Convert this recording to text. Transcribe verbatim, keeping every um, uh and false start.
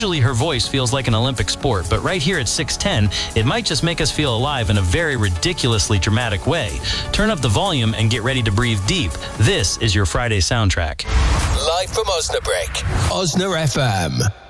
Usually her voice feels like an Olympic sport, but right here at six ten, it might just make us feel alive in a very ridiculously dramatic way. Turn up the volume and get ready to breathe deep. This is your Friday soundtrack. Live from Osnabrück, Osna F M.